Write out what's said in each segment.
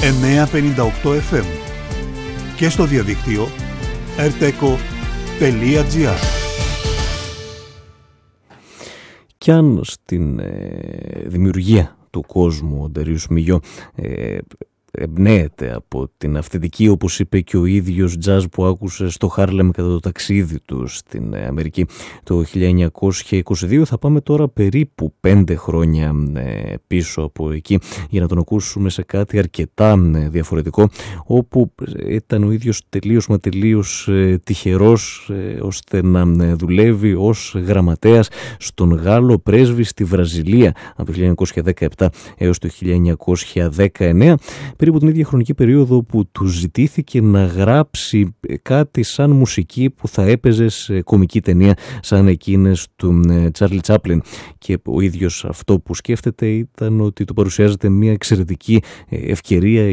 958 FM και στο διαδίκτυο rteco.gr. Κι αν στην δημιουργία του κόσμου ο Νταρίους Μιγιό εμπνέεται από την αυθεντική, όπως είπε και ο ίδιος, τζαζ που άκουσε στο Χάρλεμ κατά το ταξίδι του στην Αμερική το 1922. Θα πάμε τώρα περίπου 5 χρόνια πίσω από εκεί για να τον ακούσουμε σε κάτι αρκετά διαφορετικό, όπου ήταν ο ίδιος τελείως τυχερός ώστε να δουλεύει ως γραμματέας στον Γάλλο πρέσβη στη Βραζιλία από το 1917 έως το 1919, περίπου την ίδια χρονική περίοδο που του ζητήθηκε να γράψει κάτι σαν μουσική που θα έπαιζε σε κομική ταινία σαν εκείνες του Τσάρλι Τσάπλιν. Και ο ίδιος αυτό που σκέφτεται ήταν ότι του παρουσιάζεται μια εξαιρετική ευκαιρία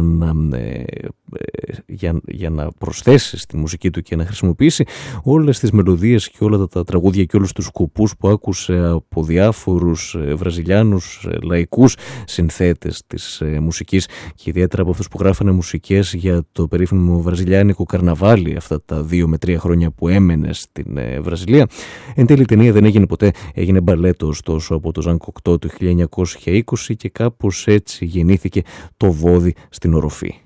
για να προσθέσει στη μουσική του και να χρησιμοποιήσει όλες τις μελωδίες και όλα τα τραγούδια και όλους τους σκοπούς που άκουσε από διάφορους βραζιλιάνους λαϊκούς συνθέτες της μουσικής, και ιδιαίτερα από αυτούς που γράφανε μουσικές για το περίφημο βραζιλιάνικο καρναβάλι αυτά τα 2 με 3 χρόνια που έμενε στην Βραζιλία. Εν τέλει η ταινία δεν έγινε ποτέ, έγινε μπαλέτο ωστόσο από το Ζαν Κοκτό του 1920 και κάπως έτσι γεννήθηκε το Βόδι στην οροφή.